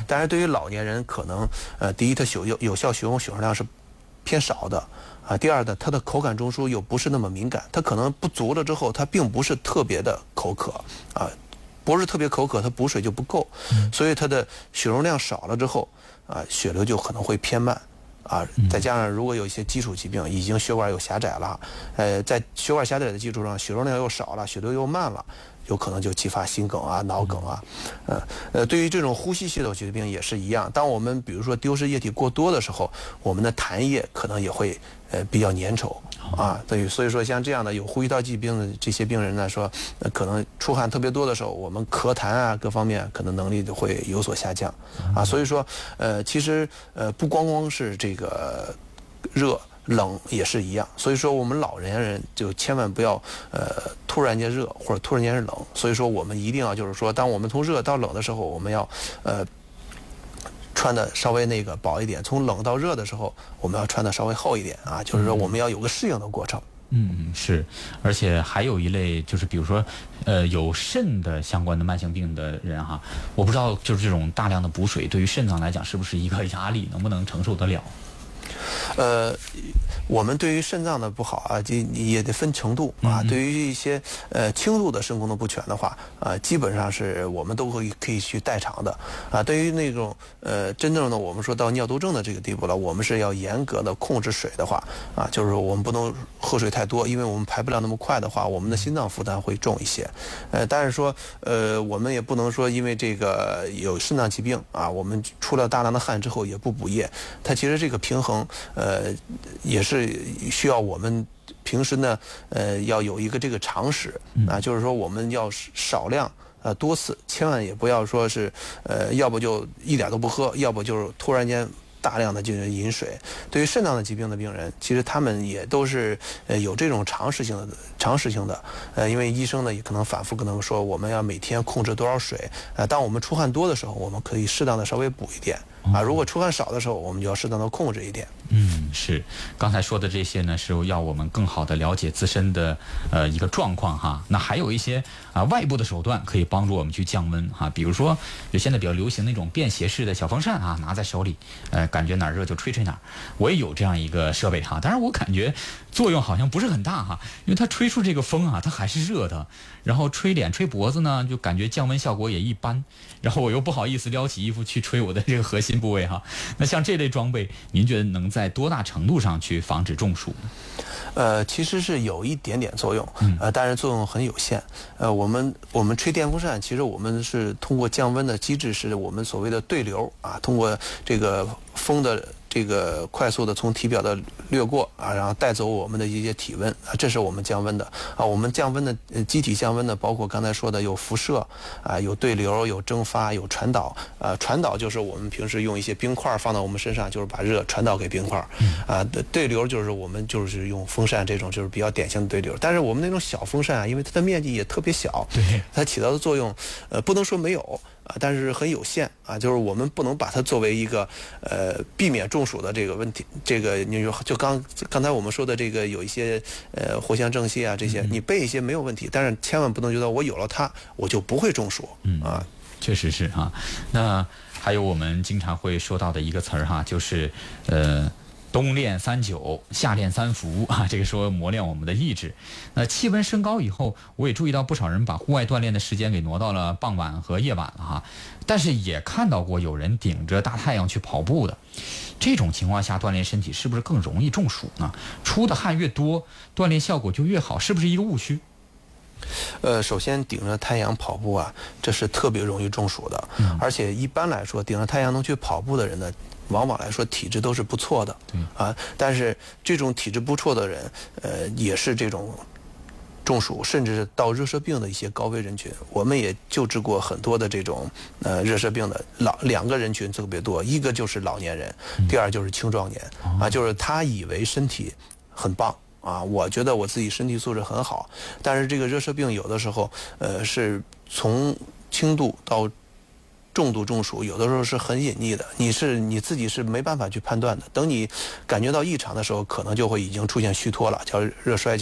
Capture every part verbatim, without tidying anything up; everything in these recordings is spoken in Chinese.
但是对于老年人，可能呃，第一，它有有效血红血红量是偏少的。啊，第二呢，它的口感中枢又不是那么敏感，它可能不足了之后，它并不是特别的口渴啊，不是特别口渴，它补水就不够，所以它的血容量少了之后啊，血流就可能会偏慢啊。再加上如果有一些基础疾病，已经血管有狭窄了，呃，在血管狭窄的基础上，血容量又少了，血流又慢了。有可能就激发心梗啊、脑梗啊，呃呃，对于这种呼吸系统疾病也是一样。当我们比如说丢失液体过多的时候，我们的痰液可能也会呃比较粘稠啊。对，所以说像这样的有呼吸道疾病的这些病人呢，说、呃、可能出汗特别多的时候，我们咳痰啊各方面可能能力就会有所下降啊。所以说呃，其实呃不光光是这个热。冷也是一样，所以说我们老年人就千万不要呃突然间热或者突然间是冷，所以说我们一定要就是说，当我们从热到冷的时候，我们要呃穿的稍微那个薄一点；从冷到热的时候，我们要穿的稍微厚一点啊，就是说我们要有个适应的过程。 嗯，是，而且还有一类就是比如说，呃，有肾的相关的慢性病的人哈，我不知道就是这种大量的补水对于肾脏来讲是不是一个压力，能不能承受得了？ 呃，我们对于肾脏的不好啊，这也得分程度啊。对于一些呃轻度的肾功能不全的话，啊，基本上是我们都可以可以去代偿的啊。对于那种呃真正的我们说到尿毒症的这个地步了，我们是要严格的控制水的话啊，就是说我们不能喝水太多，因为我们排不了那么快的话，我们的心脏负担会重一些。呃，但是说呃我们也不能说因为这个有肾脏疾病啊，我们出了大量的汗之后也不补液，它其实这个平衡。呃，也是需要我们平时呢，呃，要有一个这个常识啊，就是说我们要少量呃多次，千万也不要说是呃，要不就一点都不喝，要不就是突然间大量的进行饮水。对于肾脏的疾病的病人，其实他们也都是呃有这种常识性的常识性的，呃，因为医生呢也可能反复可能说我们要每天控制多少水，呃，当我们出汗多的时候，我们可以适当的稍微补一点。啊，如果出汗少的时候，我们就要适当的控制一点。 嗯，是，刚才说的这些呢，是要我们更好的了解自身的呃一个状况哈。那还有一些啊、呃、外部的手段可以帮助我们去降温哈，比如说就现在比较流行那种便携式的小风扇啊，拿在手里，呃，感觉哪儿热就吹吹哪儿。我也有这样一个设备哈，但是我感觉作用好像不是很大哈，因为它吹出这个风啊，它还是热的，然后吹脸吹脖子呢，就感觉降温效果也一般，然后我又不好意思撩起衣服去吹我的这个核心部位哈。那像这类装备，您觉得能在多大程度上去防止中暑呢？ 呃，其实是有一点点作用，呃，但是作用很有限。呃，我们我们吹电风扇，其实我们是通过降温的机制，是我们所谓的对流啊，通过这个风的这个快速的从体表的掠过啊，然后带走我们的一些体温啊，这是我们降温的啊。我们降温的呃机体降温的，包括刚才说的有辐射啊，有对流，有蒸发，有传导。呃，传导就是我们平时用一些冰块放到我们身上，就是把热传导给冰块。啊，对流就是我们就是用风扇这种就是比较典型的对流。但是我们那种小风扇啊，因为它的面积也特别小， 对， 它起到的作用，呃，不能说没有。啊，但是很有限啊，就是我们不能把它作为一个呃避免中暑的这个问题。这个你就就刚刚才我们说的这个有一些呃藿香正气啊这些，你备一些没有问题，但是千万不能觉得我有了它我就不会中暑啊。 确实是哈。那还有我们经常会说到的一个词儿哈，就是呃。冬练三九，夏练三伏啊，这个说磨练我们的意志。那气温升高以后，我也注意到不少人把户外锻炼的时间给挪到了傍晚和夜晚了哈。但是也看到过有人顶着大太阳去跑步的，这种情况下锻炼身体是不是更容易中暑呢？出的汗越多，锻炼效果就越好，是不是一个误区？ 呃，首先顶着太阳跑步啊，这是特别容易中暑的，嗯、而且一般来说，顶着太阳能去跑步的人呢，往往来说体质都是不错的， 对啊，但是这种体质不错的人，呃，也是这种中暑，甚至是到热射病的一些高危人群。我们也救治过很多的这种呃热射病的老两个人群特别多，一个就是老年人，第二就是青壮年，嗯、啊，就是他以为身体很棒。啊，我觉得我自己身体素质很好，但是这个热射病有的时候，呃，是从轻度到重度中暑，有的时候是很隐匿的，你是你自己是没办法去判断的。等你感觉到异常的时候，可能就会已经出现虚脱了，叫热衰竭了。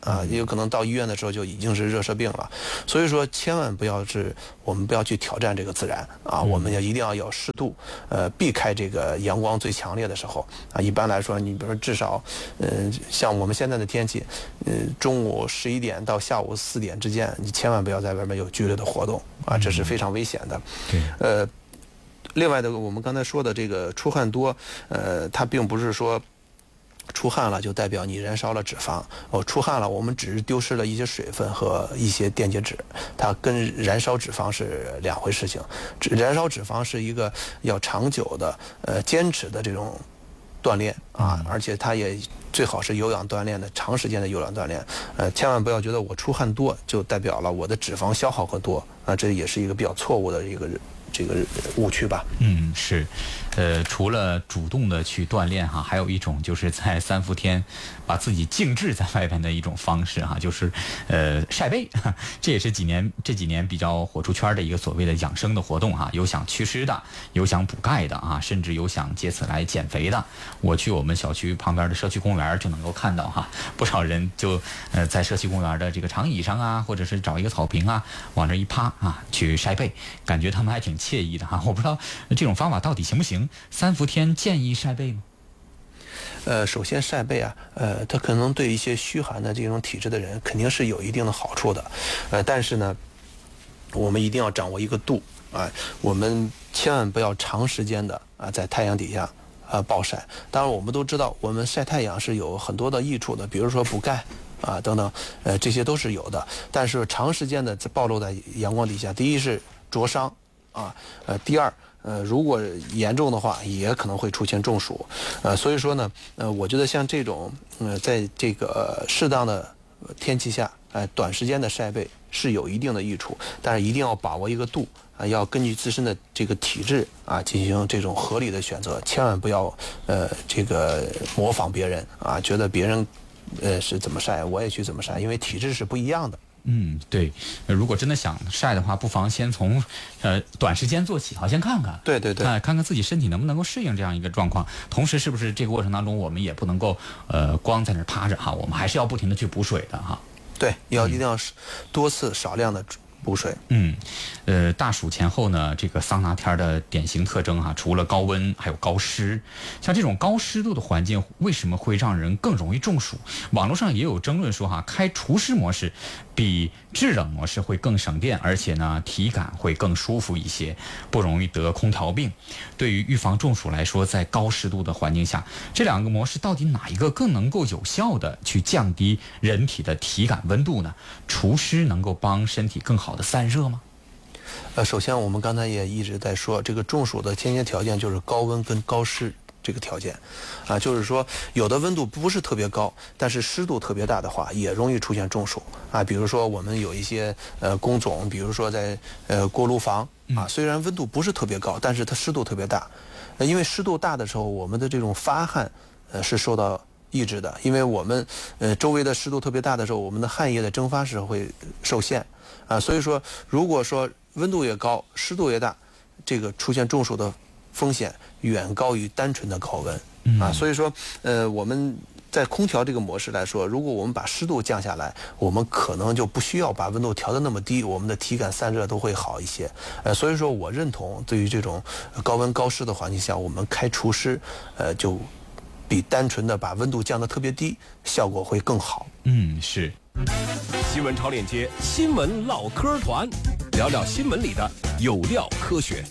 啊，也有可能到医院的时候就已经是热射病了。所以说，千万不要是我们不要去挑战这个自然啊，我们要一定要有适度，呃，避开这个阳光最强烈的时候啊。一般来说，你比如说至少，呃，像我们现在的天气，呃，中午十一点到下午四点之间，你千万不要在外面有剧烈的活动啊，这是非常危险的。 对， 呃。另外的，我们刚才说的这个出汗多，呃，它并不是说出汗了就代表你燃烧了脂肪。哦，出汗了，我们只是丢失了一些水分和一些电解质，它跟燃烧脂肪是两回事情。燃烧脂肪是一个要长久的、呃坚持的这种锻炼啊，而且它也最好是有氧锻炼的，长时间的有氧锻炼。呃，千万不要觉得我出汗多就代表了我的脂肪消耗更多啊，这也是一个比较错误的一个这个误区吧。 嗯，是，呃，除了主动的去锻炼哈，还有一种就是在三伏天把自己静置在外边的一种方式哈，就是呃晒背，这也是几年这几年比较火出圈的一个所谓的养生的活动哈，有想祛湿的，有想补钙的啊，甚至有想借此来减肥的。我去我们小区旁边的社区公园就能够看到哈，不少人就呃在社区公园的这个长椅上啊，或者是找一个草坪啊，往这一趴啊去晒背，感觉他们还挺惬意的哈。我不知道这种方法到底行不行？三伏天建议晒背吗？ 呃，首先晒背啊，呃，它可能对一些虚寒的这种体质的人肯定是有一定的好处的，呃，但是呢，我们一定要掌握一个度啊、呃，我们千万不要长时间的啊、呃、在太阳底下啊、呃、暴晒。当然，我们都知道，我们晒太阳是有很多的益处的，比如说补钙啊等等，呃，这些都是有的。但是长时间的暴露在阳光底下，第一是灼伤啊，呃，第二。呃，如果严重的话，也可能会出现中暑，呃，所以说呢，呃，我觉得像这种，呃，在这个适当的天气下，呃，短时间的晒背是有一定的益处，但是一定要把握一个度，啊、呃，要根据自身的这个体质啊进行这种合理的选择，千万不要呃这个模仿别人啊，觉得别人呃是怎么晒，我也去怎么晒，因为体质是不一样的。 嗯，对，如果真的想晒的话，不妨先从呃短时间做起，好先看看， 对对对， 看看看自己身体能不能够适应这样一个状况。同时，是不是这个过程当中，我们也不能够呃光在那趴着哈，我们还是要不停的去补水的哈。 对，要一定要多次少量的补水。 嗯，呃，大暑前后呢，这个桑拿天的典型特征哈，除了高温，还有高湿。像这种高湿度的环境，为什么会让人更容易中暑？网络上也有争论说哈，开除湿模式比制冷模式会更省电，而且呢，体感会更舒服一些，不容易得空调病。对于预防中暑来说，在高湿度的环境下，这两个模式到底哪一个更能够有效的去降低人体的体感温度呢？除湿能够帮身体更好的散热吗？ 呃，首先我们刚才也一直在说，这个中暑的先决条件就是高温跟高湿这个条件，啊，就是说有的温度不是特别高，但是湿度特别大的话，也容易出现中暑啊。比如说我们有一些呃工种，比如说在呃锅炉房啊，虽然温度不是特别高，但是它湿度特别大，呃，因为湿度大的时候，我们的这种发汗呃是受到抑制的，因为我们呃周围的湿度特别大的时候，我们的汗液的蒸发是会受限啊，所以说如果说温度越高，湿度越大，这个出现中暑的风险远高于单纯的高温啊，所以说呃我们在空调这个模式来说，如果我们把湿度降下来，我们可能就不需要把温度调得那么低，我们的体感散热都会好一些。呃，所以说我认同对于这种高温高湿的环境下，我们开除湿，呃就比单纯的把温度降得特别低，效果会更好。 嗯，是。 新闻超链接，新闻唠嗑团，聊聊新闻里的有料科学。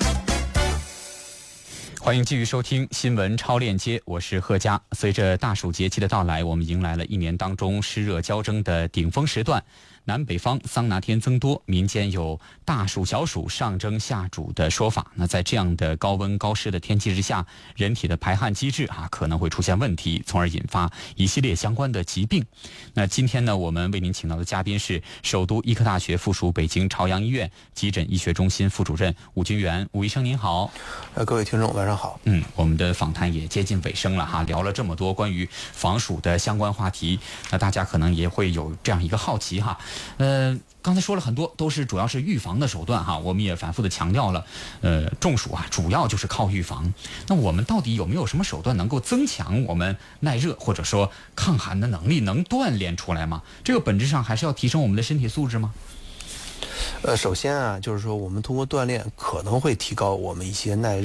欢迎继续收听新闻超链接，我是贺佳。随着大暑节气的到来，我们迎来了一年当中湿热交争的顶峰时段。南北方桑拿天增多，民间有大暑小暑上蒸下煮的说法。那在这样的高温高湿的天气之下，人体的排汗机制啊可能会出现问题，从而引发一系列相关的疾病。那今天呢，我们为您请到的嘉宾是首都医科大学附属北京朝阳医院急诊医学中心副主任吴军元。吴医生您好。 呃，各位听众晚上好。 嗯，我们的访谈也接近尾声了哈，聊了这么多关于防暑的相关话题，那大家可能也会有这样一个好奇哈。 呃，刚才说了很多，都是主要是预防的手段哈，我们也反复的强调了，呃，中暑啊，主要就是靠预防。那我们到底有没有什么手段能够增强我们耐热或者说抗寒的能力，能锻炼出来吗？这个本质上还是要提升我们的身体素质吗？ 呃，首先啊，就是说我们通过锻炼可能会提高我们一些耐